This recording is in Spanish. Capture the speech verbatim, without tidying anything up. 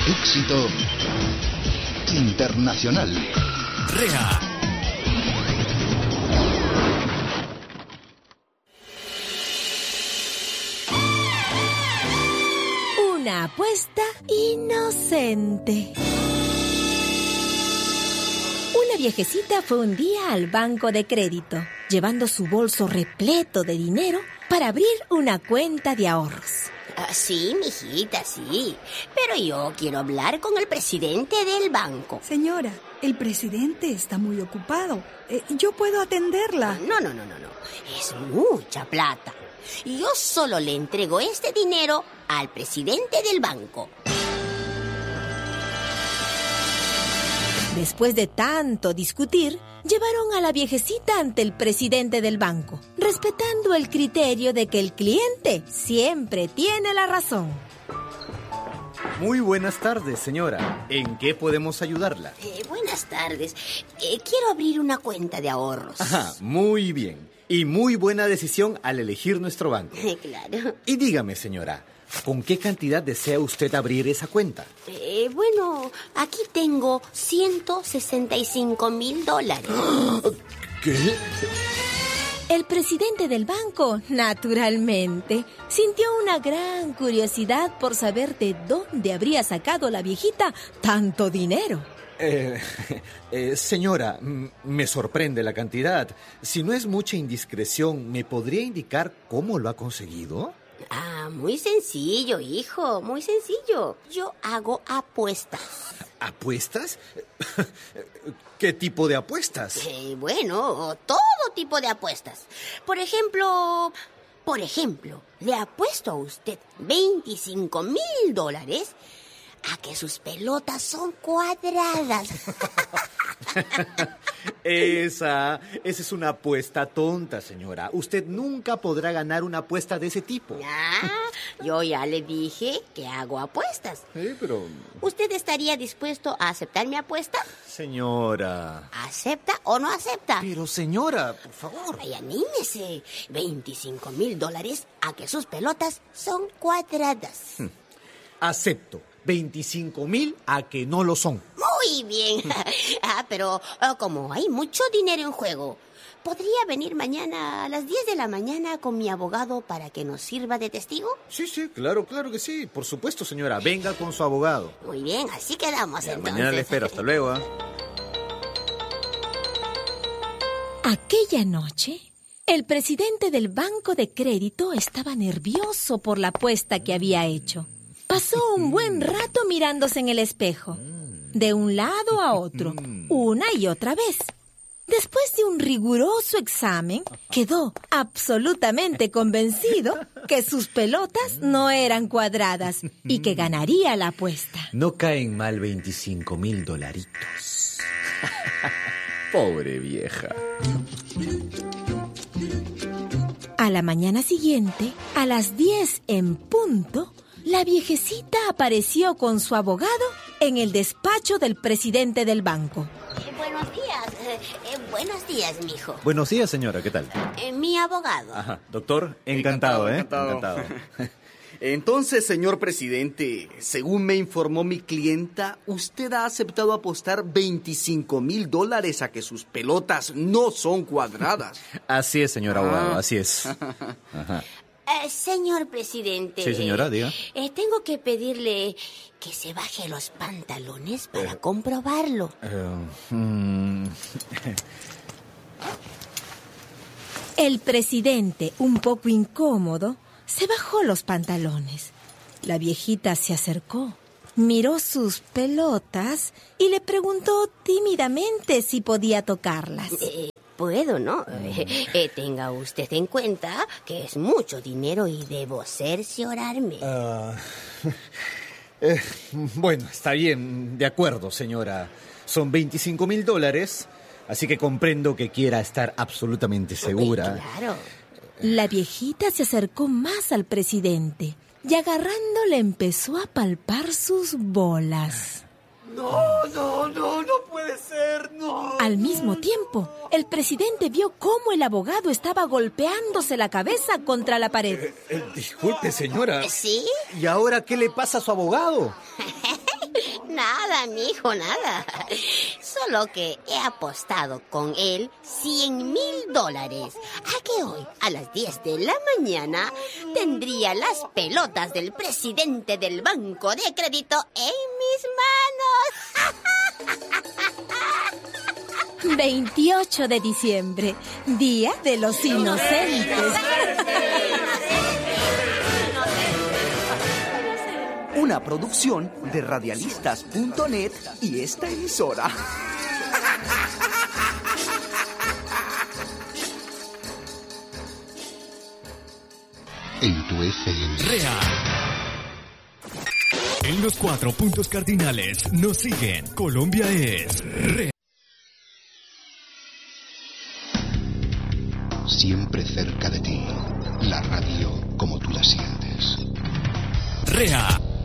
Éxito internacional. Rea. Una apuesta inocente. Una viejecita fue un día al banco de crédito, llevando su bolso repleto de dinero para abrir una cuenta de ahorros. Ah, sí, mijita, sí. Pero yo quiero hablar con el presidente del banco. Señora, el presidente está muy ocupado. Eh, yo puedo atenderla. No, no, no, no, no. Es mucha plata. Yo solo le entrego este dinero al presidente del banco. Después de tanto discutir, llevaron a la viejecita ante el presidente del banco, respetando el criterio de que el cliente siempre tiene la razón. Muy buenas tardes, señora. ¿En qué podemos ayudarla? Eh, buenas tardes. Eh, quiero abrir una cuenta de ahorros. Ajá, muy bien. Y muy buena decisión al elegir nuestro banco. Claro. Y dígame, señora, ¿con qué cantidad desea usted abrir esa cuenta? Eh, bueno, aquí tengo ciento sesenta y cinco mil dólares. ¿Qué? El presidente del banco, naturalmente, sintió una gran curiosidad por saber de dónde habría sacado la viejita tanto dinero. Eh, eh, señora, m- me sorprende la cantidad. Si no es mucha indiscreción, ¿me podría indicar cómo lo ha conseguido? Ah, muy sencillo, hijo, muy sencillo. Yo hago apuestas. ¿Apuestas? ¿Qué tipo de apuestas? Eh, bueno, todo tipo de apuestas. Por ejemplo, por ejemplo, le apuesto a usted veinticinco mil dólares a que sus pelotas son cuadradas. Esa, esa es una apuesta tonta, señora. Usted nunca podrá ganar una apuesta de ese tipo. Ah, yo ya le dije que hago apuestas. Sí, pero... ¿Usted estaría dispuesto a aceptar mi apuesta? Señora... ¿Acepta o no acepta? Pero, señora, por favor. Ay, anímese. veinticinco mil dólares a que sus pelotas son cuadradas. Acepto. veinticinco mil a que no lo son. Muy bien. Ah, pero ah, como hay mucho dinero en juego, ¿podría venir mañana a las diez de la mañana con mi abogado para que nos sirva de testigo? Sí, sí, claro, claro que sí. Por supuesto, señora. Venga con su abogado. Muy bien, así quedamos Ya, entonces. mañana le espero. Hasta luego. ¿eh? Aquella noche, el presidente del banco de crédito estaba nervioso por la apuesta que había hecho. Pasó un buen rato mirándose en el espejo, de un lado a otro, una y otra vez. Después de un riguroso examen, quedó absolutamente convencido que sus pelotas no eran cuadradas y que ganaría la apuesta. No caen mal veinticinco mil dolaritos. Pobre vieja. A la mañana siguiente, a las diez en punto, la viejecita apareció con su abogado en el despacho del presidente del banco. Eh, buenos días. Eh, eh, buenos días, mijo. Buenos días, señora. ¿Qué tal? Eh, mi abogado. Ajá. Doctor, encantado, ¿eh? Encantado. Entonces, señor presidente, según me informó mi clienta, usted ha aceptado apostar veinticinco mil dólares a que sus pelotas no son cuadradas. Así es, señor abogado, Ah. así es. Ajá. Eh, señor presidente. Sí, señora, diga. Eh, tengo que pedirle que se baje los pantalones para comprobarlo. Eh, mm, El presidente, un poco incómodo, se bajó los pantalones. La viejita se acercó, miró sus pelotas y le preguntó tímidamente si podía tocarlas. Eh, Puedo, ¿no? Eh, eh, tenga usted en cuenta que es mucho dinero y debo cerciorarme. ah, eh, bueno, está bien, de acuerdo, señora. Son veinticinco mil dólares, así que comprendo que quiera estar absolutamente segura. Eh, claro. La viejita se acercó más al presidente y agarrándole empezó a palpar sus bolas. No, no, no, no puede ser, no. Al mismo tiempo, el presidente vio cómo el abogado estaba golpeándose la cabeza contra la pared. Eh, eh, disculpe, señora. ¿Sí? ¿Y ahora qué le pasa a su abogado? Nada, mijo, nada. Solo que he apostado con él cien mil dólares a que hoy, a las diez de la mañana, tendría las pelotas del presidente del Banco de Crédito en mis manos. veintiocho de diciembre, Día de los Inocentes. Una producción de radialistas punto net y esta emisora. En tu F M. Rea. En los cuatro puntos cardinales nos siguen. Colombia es Rea. Siempre cerca de ti. La radio como tú la sientes. Rea.